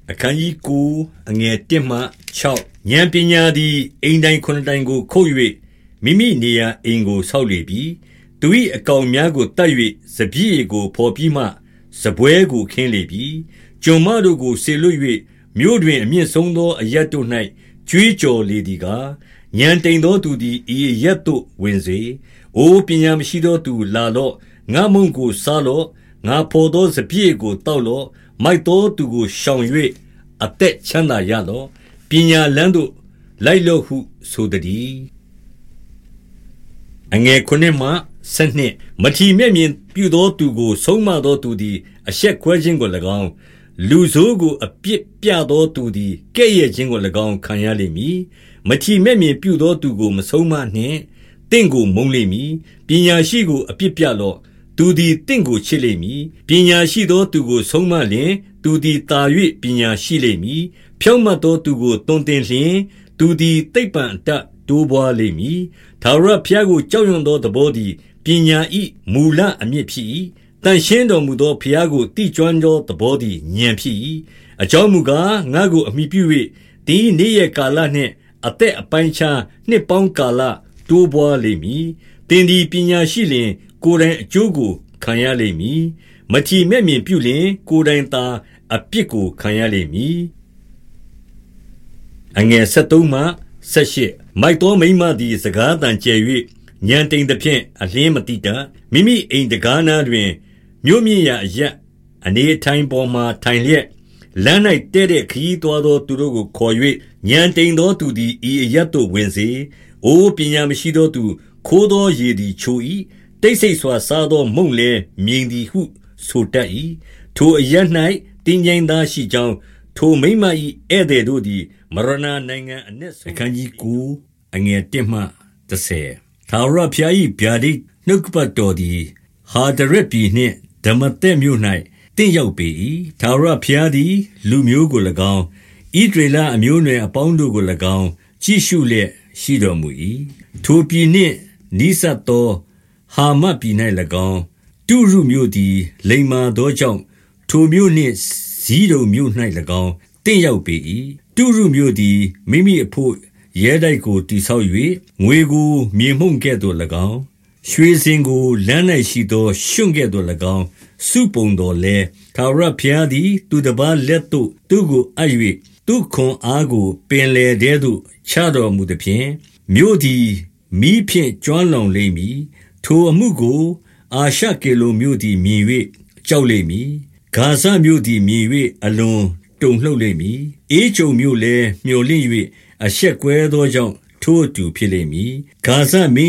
အခန်းကြီး9အငယ်1မှ6ဉာဏ်ပညာသည်အိမ်တိုင်းခုနှစ်တိုင်းကိုခုတ်၍မိမိနေရာအိမ်ကိုဆောက်လေပြီသူ၏အကောင်များကိုတတ်၍စပျစ်ရည်ကိုဖော်ပြီးမှစပွဲကိုခင်းလေပြီကျွန်မတို့ကိုဆေလွတ်၍မြို့တွင်အမြင့်ဆုံးသောအရပ်တို့၌ကြွေးကြော်လေသည်ကားဉာဏ်တိမ်သောသူသည်ဤအရပ်သို့ဝင်စေအိုပညာမရှိသောသူလာလော့ငါမုံကိုစားလော့ငါဖော်သောစပျစ်ကိုတောက်လော့မိုက်သောသူကိုရှောင်၍အသက်ချမ်းသာရလော့ပညာလန်းသို့လိုက်လော့ဟုဆိုသည်အငယ်9မှ12မထီမဲ့မြင်ပြုသောသူကိုဆုံးမသောသူသည်အရှက်ခွဲခြင်းကို၎င်းလူဆိုးကိုအပြစ်ပြသောသူသည်ကဲ့ရဲ့ခြင်းကို၎င်းခံရလိမ့်မည်မထီမဲ့မြင်ပြုသောသူကိုမဆုံးမနှင့်တင့်ကိုမုန်းလိမ့်မည်ပညာရှိကိုအပြစ်ပြလော့သူသည်တင့်ကိုချစ်လိမ့်မည်ပညာရှိသောသူကိုဆုံးမလျင်သူသည်တာ၍ပညာရှိလိမ့်မည်ဖြောင့်မတ်သောသူကိုတွင်တင်လျင်သူသည်သိပ္ပံအတတ်တိုးပွားလိမ့်မည်ထာဝရဘုရားကိုကြောက်ရွံ့သောသဘောသည်ပညာ၏မူလအမြစ်ဖြစ်၏တန်ရှင်းတော်မူသောဘုရားကိုတိကျွမ်းသောသဘောသည်ဉာဏ်ဖြစ်၏အကြောင်းမူကားငါကိုအမိပြု၍သည်နေ့ရက်ကာလနှင့်အသက်အပိုင်းခြားနှစ်ပေါင်းကာလတိုးပွားလိမ့်မည်သင်သည်ပညာရှိလျင်ကိုယ်တိုင်အကျိုးကိုခံရလိမ့်မည်မထီမဲ့မြင်ပြုလျင်ကိုယ်တိုင်သာအပြစ်ကိုခံရလိမ့်မည်အငယ်73မှ78မိုက်သောမိန်းမသည်စကားတန်ကျဲ၍ဉာဏ်တိမ်သဖြင့်အလင်းမတိတတ်မိမိအိမ်တကားနာတွင်မြို့မြင့်ရာအရပ်အနေထိုင်ပေါ်မှထိုင်လျက်လမ်း၌တဲ့တဲ့ခရီးသွားသောသူတို့ကိုခေါ်၍ဉာဏ်တိမ်သောသူသည်ဤအရပ်သို့ဝင်စေအိုပညာမရှိသောသူခိုးသောရေသည်ချို၏တိတ်ဆိတ်စွာစားသောမုန့်လည်းမြင်သည်ဟုဆိုတတ်၏ထိုအရပ်၌တင်းကျိန်သားရှိကြောင်းထိုမိမ့်မ၏ဧည့်သည်တို့သည်မရဏနိုင်ငံအနှင့်အခန်းကြီး9အငယ်1မှ10ထာဝရဘုရား၏ဗျာဒိတ်နှုတ်ကပတ်တော်သည်ဟာဒရက်ပြည်နှင့်ဒမသက်မြို့၌တင့်ရောက်ပေ၏ထာဝရဘုရားသည်လူမျိုးကို၎င်းဣသရေလအမျိုးအနွယ်အပေါင်းတို့ကို၎င်းကြည့်ရှုလျက်ရှိတော်မူ၏ထိုပြည်နှင့်နီးစပ်သောဟာမတ်ပြည်၌၎င်းတုရုမြို့သည်လိမ္မာသောကြောင့်ထိုမြို့နှင့်ဇီးဒုန်မြို့၌၎င်းတင့်ရောက်ပေ၏တုရုမြို့သည်မိမိအဖို့ရဲတိုက်ကိုတည်ဆောက်၍ငွေကိုမြေမှုန့်ကဲ့သို့၎င်းရွှေစင်ကိုလမ်း၌ရှိသောရွှွန့်ကဲ့သို့၎င်းစုပုံတော်လဲထာဝရဘုရားသည်သူတစ်ပါးလက်သို့သူ့ကိုအပ်၍သူခွန်အားကိုပင်လေထဲသို့ချတော်မူသည်ဖြင့်မြို့သည်မိဖြင့်ကျွမ်းလောင်လိမ့်မည်ထိုအမှုကိုအာရှကေလုန်မြို့သည်မြင်၍ကြောက်လိမ့်မည်ဂါဇမြို့သည်မြင်၍အလွန်တုန်လှုပ်လိမ့်မည်အေဂျုံမြို့လည်းမျှော်လင့်၍အရှက်ကွဲသောကြောင့်ထိုအတူဖြစ်လိမ့်မည်ဂါဇမင်း